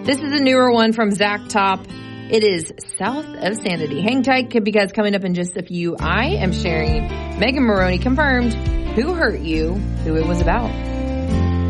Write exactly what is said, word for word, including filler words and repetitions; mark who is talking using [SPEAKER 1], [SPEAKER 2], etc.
[SPEAKER 1] This is a newer one from Zach Top. It is South of Sanity. Hang tight because coming up in just a few, I am sharing Megan Moroney confirmed who hurt you, who it was about.